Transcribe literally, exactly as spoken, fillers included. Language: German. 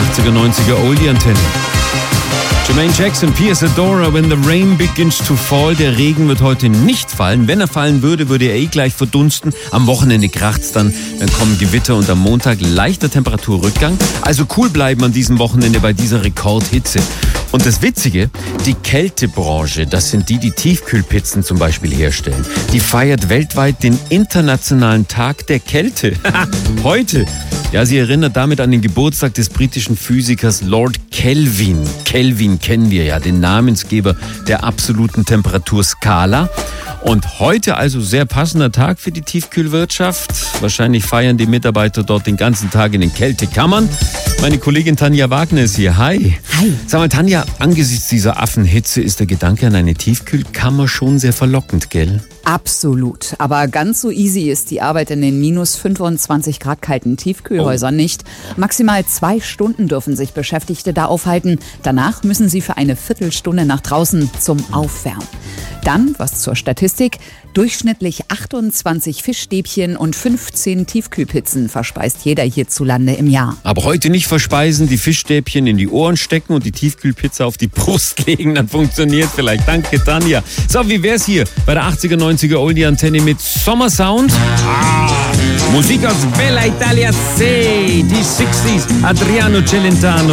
achtziger, neunziger Oldie-Antenne. Jermaine Jackson, Piers Adora, When the Rain Begins to Fall. Der Regen wird heute nicht fallen. Wenn er fallen würde, würde er eh gleich verdunsten. Am Wochenende kracht's dann, dann kommen Gewitter und am Montag leichter Temperaturrückgang. Also cool bleiben an diesem Wochenende bei dieser Rekordhitze. Und das Witzige, die Kältebranche, das sind die, die Tiefkühlpizzen zum Beispiel herstellen, die feiert weltweit den Internationalen Tag der Kälte. Heute. Ja, sie erinnert damit an den Geburtstag des britischen Physikers Lord Kelvin. Kelvin kennen wir ja, den Namensgeber der absoluten Temperaturskala. Und heute also sehr passender Tag für die Tiefkühlwirtschaft. Wahrscheinlich feiern die Mitarbeiter dort den ganzen Tag in den Kältekammern. Meine Kollegin Tanja Wagner ist hier. Hi. Hi. Sag mal, Tanja, angesichts dieser Affenhitze ist der Gedanke an eine Tiefkühlkammer schon sehr verlockend, gell? Absolut. Aber ganz so easy ist die Arbeit in den minus fünfundzwanzig Grad kalten Tiefkühlhäusern oh. nicht. Maximal zwei Stunden dürfen sich Beschäftigte da aufhalten. Danach müssen sie für eine Viertelstunde nach draußen zum Aufwärmen. Dann, was zur Statistik, durchschnittlich achtundzwanzig Fischstäbchen und fünfzehn Tiefkühlpizzen verspeist jeder hierzulande im Jahr. Aber heute nicht verspeisen, die Fischstäbchen in die Ohren stecken und die Tiefkühlpizza auf die Brust legen, dann funktioniert vielleicht. Danke, Tanja. So, wie wär's hier bei der achtziger, neunziger Oldie-Antenne mit Sommersound? Ah, Musik aus Bella Italia C, die sechziger, Adriano Celentano.